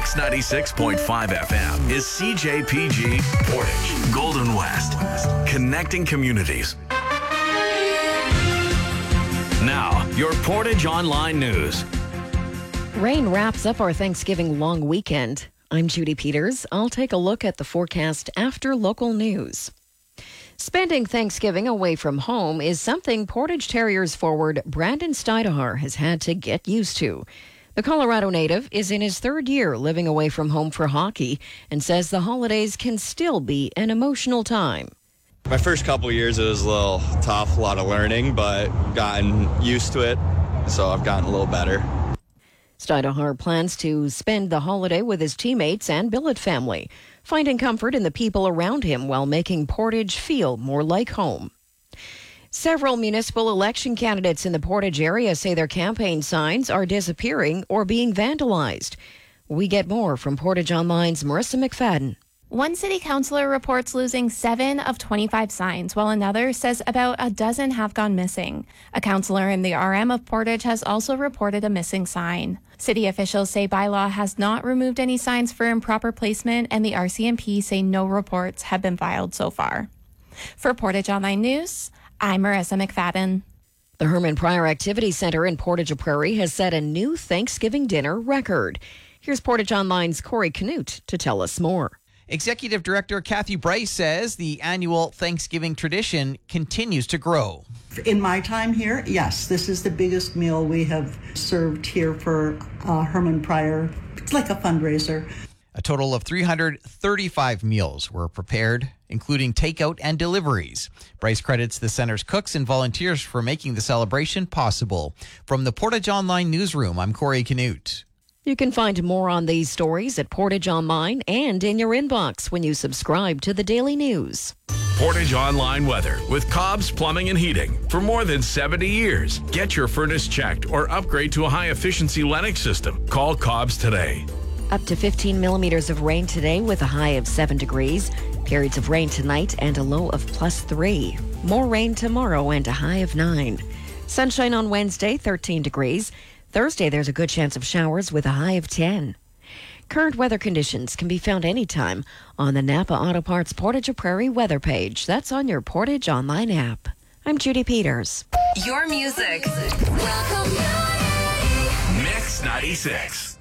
Mix 96.5 FM is CJPG Portage, Golden West, connecting communities. Now, your Portage Online News. Rain wraps up our Thanksgiving long weekend. I'm Judy Peters. I'll take a look at the forecast after local news. Spending Thanksgiving away from home is something Portage Terriers forward Brandon Steidaher has had to get used to. The Colorado native is in his third year living away from home for hockey and says the holidays can still be an emotional time. My first couple years it was a little tough, a lot of learning, but gotten used to it, so I've gotten a little better. Steidaher plans to spend the holiday with his teammates and billet family, finding comfort in the people around him while making Portage feel more like home. Several municipal election candidates in the Portage area say their campaign signs are disappearing or being vandalized. We get more from Portage Online's Marissa McFadden. One city councillor reports losing 7 of 25 signs, while another says about a dozen have gone missing. A councillor in the RM of Portage has also reported a missing sign. City officials say bylaw has not removed any signs for improper placement, and the RCMP say no reports have been filed so far. For Portage Online News, I'm Marissa McFadden. The Herman Pryor Activity Center in Portage Prairie has set a new Thanksgiving dinner record. Here's Portage Online's Corey Canute to tell us more. Executive Director Kathy Bryce says the annual Thanksgiving tradition continues to grow. In my time here, yes, this is the biggest meal we have served here for Herman Pryor. It's like a fundraiser. A total of 335 meals were prepared, including takeout and deliveries. Bryce credits the center's cooks and volunteers for making the celebration possible. From the Portage Online newsroom, I'm Corey Canute. You can find more on these stories at Portage Online and in your inbox when you subscribe to the Daily News. Portage Online weather with Cobb's Plumbing and Heating. For more than 70 years, get your furnace checked or upgrade to a high-efficiency Lennox system. Call Cobb's today. Up to 15 millimeters of rain today with a high of 7 degrees. Periods of rain tonight and a low of +3. More rain tomorrow and a high of 9. Sunshine on Wednesday, 13 degrees. Thursday, there's a good chance of showers with a high of 10. Current weather conditions can be found anytime on the Napa Auto Parts Portage Prairie weather page. That's on your Portage Online app. I'm Judy Peters. Your music. Welcome. Mix 96.